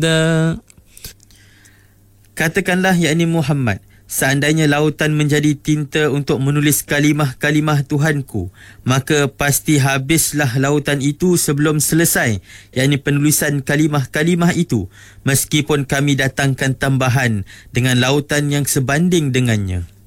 Katakanlah, yakni Muhammad, seandainya lautan menjadi tinta untuk menulis kalimah-kalimah Tuhanku, maka pasti habislah lautan itu sebelum selesai, yakni penulisan kalimah-kalimah itu, meskipun kami datangkan tambahan dengan lautan yang sebanding dengannya.